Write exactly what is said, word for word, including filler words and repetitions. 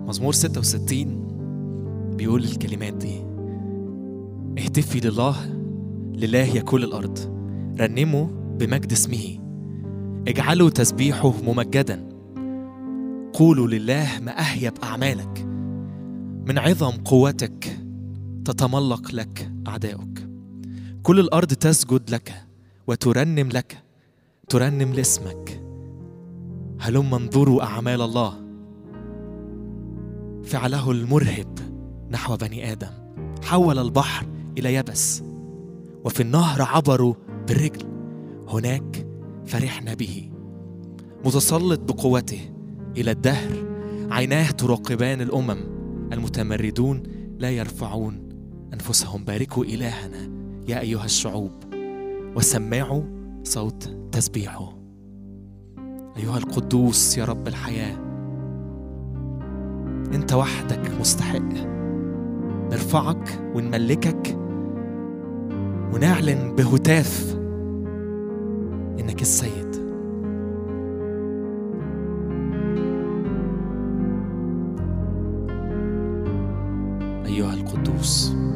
مزمور ستة وستين بيقول الكلمات دي: اهتفي لله، لله يا كل الأرض، رنموا بمجد اسمه، اجعلوا تسبيحه ممجدا، قولوا لله ما أهيب أعمالك، من عظم قوتك تتملق لك أعداؤك. كل الأرض تسجد لك وترنم لك، ترنم لاسمك. هلم انظروا أعمال الله، فعله المرهب نحو بني آدم، حول البحر إلى يبس، وفي النهر عبروا بالرجل، هناك فرحنا به. متسلط بقوته إلى الدهر، عيناه تراقبان الأمم، المتمردون لا يرفعون أنفسهم. باركوا إلهنا يا أيها الشعوب، وسمعوا صوت تسبيحه. أيها القدوس يا رب الحياة، أنت وحدك مستحق نرفعك ونملكك ونعلن بهتاف إنك السيد. أيها القدوس.